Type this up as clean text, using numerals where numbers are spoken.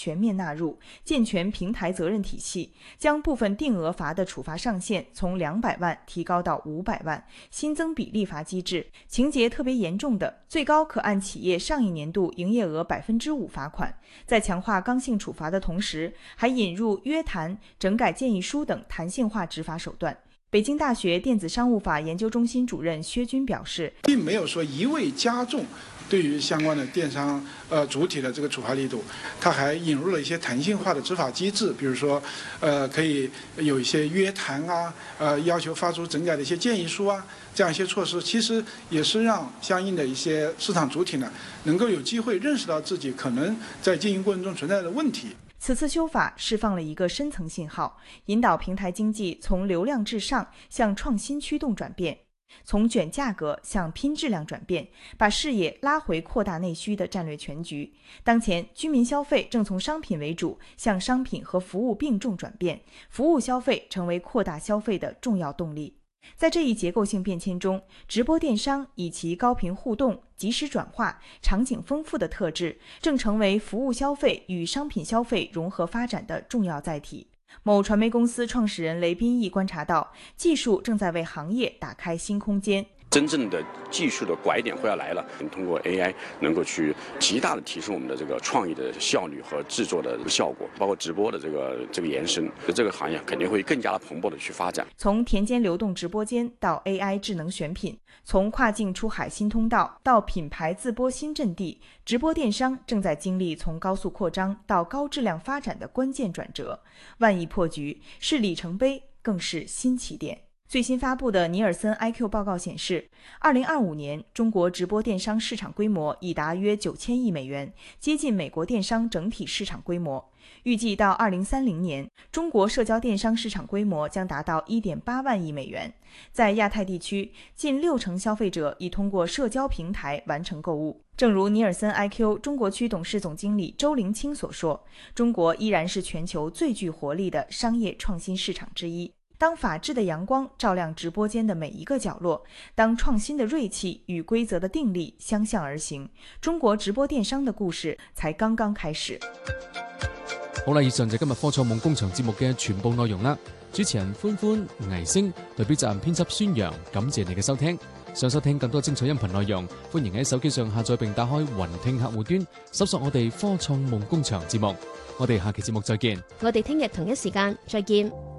全面纳入，健全平台责任体系，将部分定额罚的处罚上限从200万提高到500万，新增比例罚机制，情节特别严重的，最高可按企业上一年度营业额5%罚款。在强化刚性处罚的同时，还引入约谈、整改建议书等弹性化执法手段。北京大学电子商务法研究中心主任薛军表示， 并没有说一味加重对于相关的电商主体的这个处罚力度，它还引入了一些弹性化的执法机制，比如说可以有一些约谈啊，要求发出整改的一些建议书啊，这样一些措施，其实也是让相应的一些市场主体呢，能够有机会认识到自己可能在经营过程中存在的问题。 此次修法释放了一个深层信号，引导平台经济从流量至上向创新驱动转变，从卷价格向拼质量转变，把视野拉回扩大内需的战略全局。当前，居民消费正从商品为主向商品和服务并重转变，服务消费成为扩大消费的重要动力。在这一结构性变迁中，直播电商以其高频互动、及时转化、场景丰富的特质，正成为服务消费与商品消费融合发展的重要载体。某传媒公司创始人雷斌义观察到，技术正在为行业打开新空间。 真正的技术的拐点会要来了，通过 AI 能够去极大的提升我们的这个创意的效率和制作的效果，包括直播的这个延伸，这个行业肯定会更加的蓬勃的去发展。 从田间流动直播间到 AI 智能选品，从跨境出海新通道到品牌自播新阵地，直播电商正在经历从高速扩张到高质量发展的关键转折。万亿破局是里程碑，更是新起点。最新发布的尼尔森 IQ 报告显示，2025年中国直播电商市场规模已达约9000亿美元，接近美国电商整体市场规模。预计到2030年，中国社交电商市场规模将达到1.8万亿美元。在亚太地区，近60%消费者已通过社交平台完成购物。正如尼尔森 IQ 中国区董事总经理周凌青所说，中国依然是全球最具活力的商业创新市场之一。当法治的阳光照亮直播间的每一个角落，当創新的銳氣與規則的定力相向而行，中國直播電商的故事才剛剛開始。 好啦，以上就今日科創夢工場節目嘅全部內容啦。主持人歡歡、倪星，代表責任編輯孫陽，感謝你嘅收聽。想收聽更多精彩音頻內容，歡迎喺手機上下載並打開雲聽客戶端，搜索我哋科創夢工場節目。我哋下期節目再見。 我哋聽日同一時間再見。